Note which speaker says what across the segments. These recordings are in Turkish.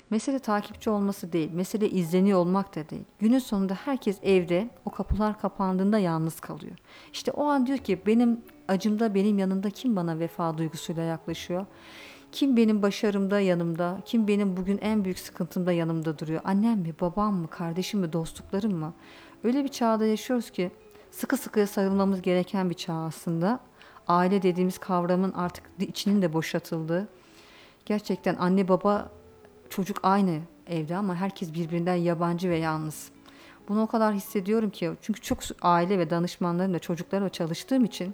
Speaker 1: Mesele takipçi olması değil, mesele izleniyor olmak da değil. Günün sonunda herkes evde, o kapılar kapandığında yalnız kalıyor. İşte o an diyor ki benim acımda, benim yanımda kim bana vefa duygusuyla yaklaşıyor? Kim benim başarımda yanımda, kim benim bugün en büyük sıkıntımda yanımda duruyor? Annem mi, babam mı, kardeşim mi, dostluklarım mı? Öyle bir çağda yaşıyoruz ki sıkı sıkıya sarılmamız gereken bir çağ aslında. Aile dediğimiz kavramın artık içinin de boşaltıldığı, gerçekten anne baba çocuk aynı evde ama herkes birbirinden yabancı ve yalnız. Bunu o kadar hissediyorum ki, çünkü çok aile ve danışmanlarımla çocuklarla çalıştığım için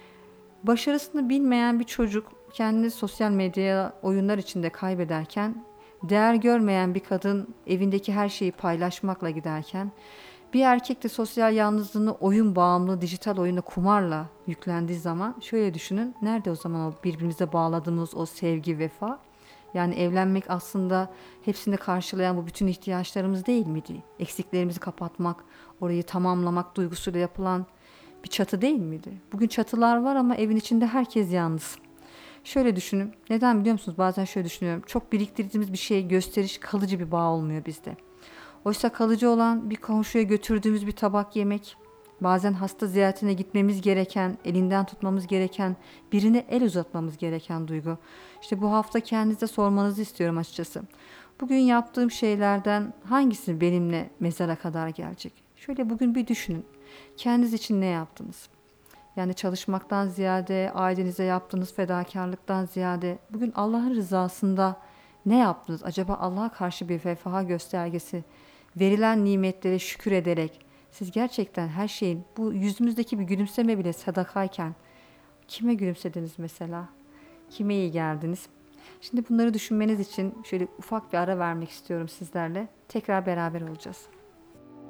Speaker 1: başarısını bilmeyen bir çocuk kendini sosyal medya oyunlar içinde kaybederken, değer görmeyen bir kadın evindeki her şeyi paylaşmakla giderken, bir erkek de sosyal yalnızlığını oyun bağımlı, dijital oyuna, kumarla yüklendiği zaman şöyle düşünün. Nerede o zaman o birbirimize bağladığımız o sevgi, vefa? Yani evlenmek aslında hepsini karşılayan bu bütün ihtiyaçlarımız değil miydi? Eksiklerimizi kapatmak, orayı tamamlamak duygusuyla yapılan bir çatı değil miydi? Bugün çatılar var ama evin içinde herkes yalnız. Şöyle düşünün. Neden biliyor musunuz? Bazen şöyle düşünüyorum. Çok biriktirdiğimiz bir şey, gösteriş, kalıcı bir bağ olmuyor bizde. Oysa kalıcı olan bir komşuya götürdüğümüz bir tabak yemek, bazen hasta ziyaretine gitmemiz gereken, elinden tutmamız gereken, birine el uzatmamız gereken duygu. İşte bu hafta kendinize sormanızı istiyorum açıkçası. Bugün yaptığım şeylerden hangisi benimle mezara kadar gelecek? Şöyle bugün bir düşünün. Kendiniz için ne yaptınız? Yani çalışmaktan ziyade, ailenize yaptığınız fedakarlıktan ziyade bugün Allah'ın rızasında ne yaptınız? Acaba Allah'a karşı bir vefa göstergesi, verilen nimetlere şükür ederek siz gerçekten her şeyin, bu yüzümüzdeki bir gülümseme bile sadakayken kime gülümsediniz mesela? Kime iyi geldiniz? Şimdi bunları düşünmeniz için şöyle ufak bir ara vermek istiyorum sizlerle. Tekrar beraber olacağız.